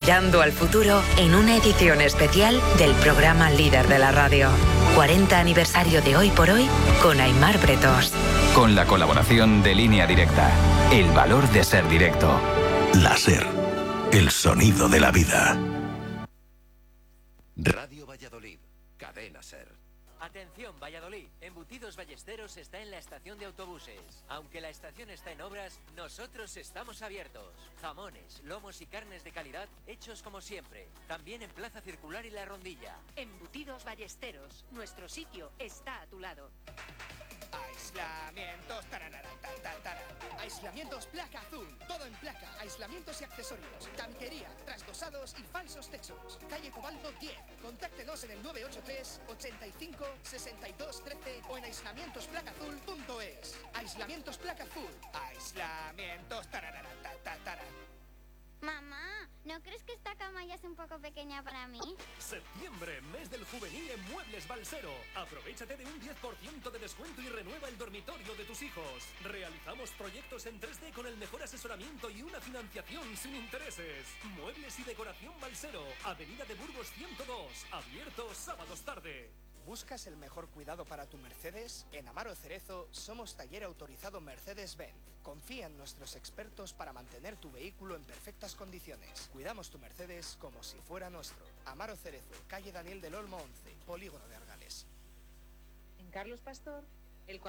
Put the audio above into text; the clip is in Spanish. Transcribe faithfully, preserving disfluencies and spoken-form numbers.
Mirando al futuro en una edición especial del programa líder de la radio. cuarenta aniversario de Hoy por Hoy con Aimar Bretos. Con la colaboración de Línea Directa. El valor de ser directo. La SER. El sonido de la vida. Radio Valladolid. Cadena SER. Atención, Valladolid. Embutidos Ballesteros está en la estación de autobuses. Aunque la estación está en obras, nosotros estamos abiertos. Jamones, lomos y carnes de calidad hechos como siempre. También en Plaza Circular y La Rondilla. Embutidos Ballesteros. Nuestro sitio está a tu lado. Aislamientos, tararara, tararara. Aislamientos placa azul, todo en placa, aislamientos y accesorios, tanquería, trasdosados y falsos techos. Calle Cobalto diez, contáctenos en el nueve ocho tres, ochenta y cinco, sesenta y dos, trece o en aislamientos placa azul punto es. Aislamientos placa azul, aislamientos, tararara, tararara. Mamá, ¿no crees que esta cama ya es un poco pequeña para mí? Septiembre, mes del juvenil en Muebles Balsero. Aprovechate de un diez por ciento de descuento y renueva el dormitorio de tus hijos. Realizamos proyectos en tres D con el mejor asesoramiento y una financiación sin intereses. Muebles y decoración Balsero, Avenida de Burgos ciento dos, abierto sábados tarde. ¿Buscas el mejor cuidado para tu Mercedes? En Amaro Cerezo somos taller autorizado Mercedes-Benz. Confía en nuestros expertos para mantener tu vehículo en perfectas condiciones. Cuidamos tu Mercedes como si fuera nuestro. Amaro Cerezo, calle Daniel del Olmo once, Polígono de Argales. En Carlos Pastor